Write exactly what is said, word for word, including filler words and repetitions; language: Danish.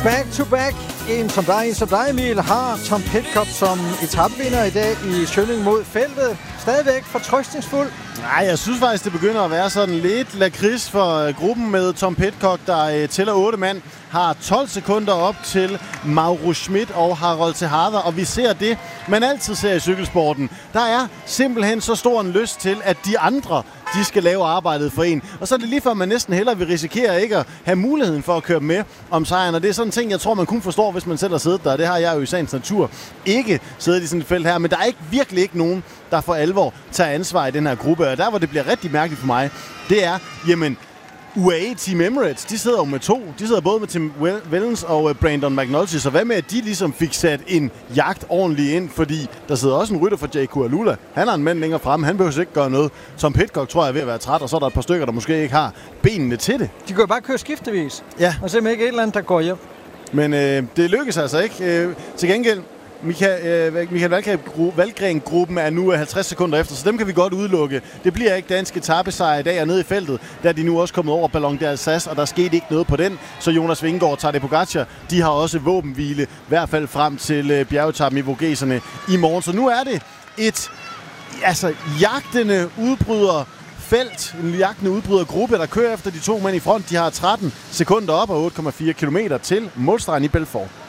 Back to back. En som dig, en som dig, Emil, har Tom Pidcock som etapevinder i dag i Schønning mod feltet. Stadigvæk fortrøstningsfuld. Nej, jeg synes faktisk, det begynder at være sådan lidt lakrids for gruppen med Tom Pidcock, der uh, tæller otte mand, har tolv sekunder op til Mauro Schmidt og Harold Tejada, og vi ser det, man altid ser i cykelsporten. Der er simpelthen så stor en lyst til, at de andre, de skal lave arbejdet for en. Og så er det lige før, man næsten hellere vil risikere ikke at have muligheden for at køre med om sejren. Og det er sådan en ting, jeg tror, man kun forstår, hvis man selv har siddet der. Det har jeg jo i sagens natur ikke siddet i sådan et felt her. Men der er ikke, virkelig ikke nogen, der for alvor tager ansvar i den her gruppe. Og der, hvor det bliver rigtig mærkeligt for mig, det er, jamen, U A E Team Emirates, de sidder jo med to. De sidder både med Tim Wellens og Brandon McNulty. Så hvad med, at de ligesom fik sat en jagt ordentligt ind? Fordi der sidder også en rytter for J K Alula. Han har en mand længere fremme. Han behøver ikke gøre noget. Tom Pidcock tror jeg er ved at være træt, og så er der et par stykker, der måske ikke har benene til det. De kan jo bare køre skiftevis. Ja. Og simpelthen ikke et eller andet, der går hjem. Men øh, det lykkes altså ikke. Øh, til gengæld, Michael, øh, Michael Valgren-gruppen er nu halvtreds sekunder efter, så dem kan vi godt udelukke. Det bliver ikke dansk etapesejr i dag og nede i feltet, der er de nu også kommet over Ballon d'Alsace, og der skete ikke noget på den. Så Jonas Vingegaard og Tadej Pogacar, de har også våbenhvile, i hvert fald frem til øh, bjergetappen i Vogeserne i morgen. Så nu er det et altså, jagtende udbryder felt, en jagtende udbrydergruppe, der kører efter de to mænd i front. De har tretten sekunder op og otte komma fire kilometer til målstregen i Belfort.